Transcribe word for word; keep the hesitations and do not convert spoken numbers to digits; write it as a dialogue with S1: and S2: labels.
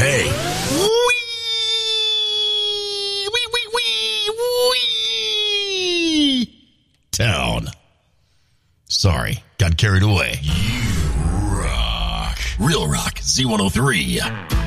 S1: Hey.
S2: Wee, wee, wee, wee, wee. Town. Sorry, got carried away.
S1: You rock. Real Rock Z one oh three.